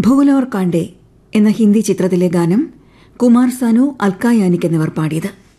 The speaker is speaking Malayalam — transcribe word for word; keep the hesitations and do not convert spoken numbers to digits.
ഭൂലോർ കാണ്ഡെ എന്ന ഹിന്ദി ചിത്രത്തിലെ ഗാനം കുമാർ സാനു, അൽക്ക യാനിക് എന്നിവർ പാടിയത്.